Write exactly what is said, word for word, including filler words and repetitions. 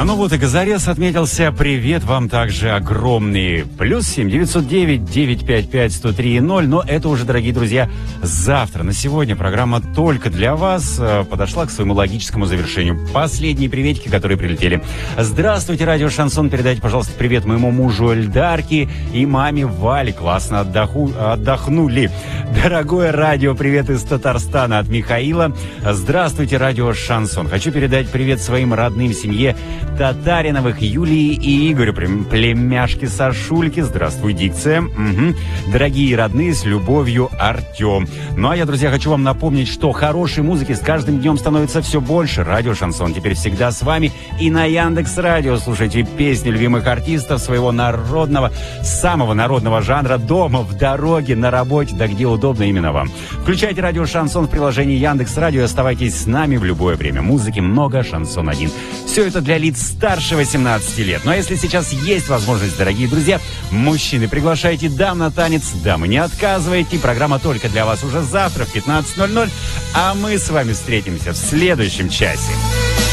А ну вот и Газарес отметился. Привет вам также огромный. Плюс семь девятьсот девять девятьсот пятьдесят пять сто три ноль. Но это уже, дорогие друзья, завтра. На сегодня программа только для вас подошла к своему логическому завершению. Последние приветики, которые прилетели. Здравствуйте, радио Шансон. Передайте, пожалуйста, привет моему мужу Эльдарке и маме Вале. Классно отдоху... отдохнули. Дорогое радио, привет из Татарстана от Михаила. Здравствуйте, радио Шансон. Хочу передать привет своим родным, семье Татариновых, Юлии и Игорю, племяшки Сашульки. Здравствуй, дикция. Угу. Дорогие родные, с любовью, Артем. Ну а я, друзья, хочу вам напомнить, что хорошей музыки с каждым днем становится все больше. Радио Шансон теперь всегда с вами. И на Яндекс.Радио слушайте песни любимых артистов своего народного, самого народного жанра дома, в дороге, на работе, да где удобно именно вам. Включайте радио Шансон в приложении Яндекс.Радио и оставайтесь с нами в любое время. Музыки много, Шансон один. Все это для лиц старше восемнадцати лет. Но если сейчас есть возможность, дорогие друзья, мужчины, приглашайте дам на танец, дамы, не отказывайте. Программа только для вас уже завтра в пятнадцать ноль ноль. А мы с вами встретимся в следующем часе.